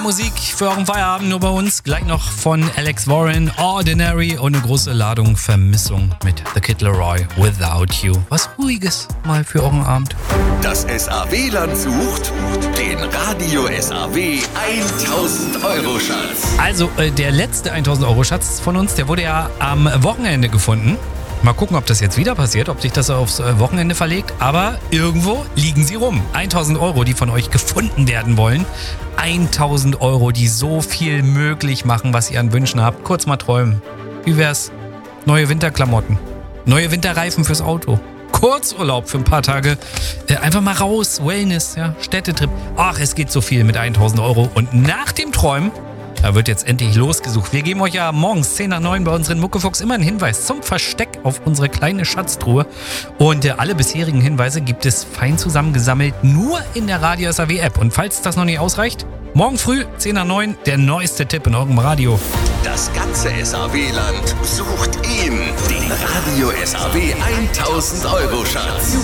Musik für euren Feierabend nur bei uns. Gleich noch von Alex Warren, Ordinary und eine große Ladung Vermissung mit The Kid Laroi, Without You. Was Ruhiges mal für euren Abend. Das SAW-Land sucht den Radio SAW 1000 Euro Schatz. Also der letzte 1000 Euro Schatz von uns, der wurde ja am Wochenende gefunden. Mal gucken, ob das jetzt wieder passiert, ob sich das aufs Wochenende verlegt. Aber irgendwo liegen sie rum. 1000 Euro, die von euch gefunden werden wollen. 1000 Euro, die so viel möglich machen, was ihr an Wünschen habt. Kurz mal träumen. Wie wär's? Neue Winterklamotten. Neue Winterreifen fürs Auto. Kurzurlaub für ein paar Tage. Einfach mal raus. Wellness, ja, Städtetrip. Ach, es geht so viel mit 1000 Euro. Und nach dem Träumen, da wird jetzt endlich losgesucht. Wir geben euch ja morgens 10 nach 9 bei unseren Muckefuchs immer einen Hinweis zum Versteck auf unsere kleine Schatztruhe. Und alle bisherigen Hinweise gibt es fein zusammengesammelt nur in der Radio SAW App. Und falls das noch nicht ausreicht, morgen früh 10 nach 9 der neueste Tipp in eurem Radio. Das ganze SAW-Land sucht ihn, den Radio SAW 1000 Euro Schatz.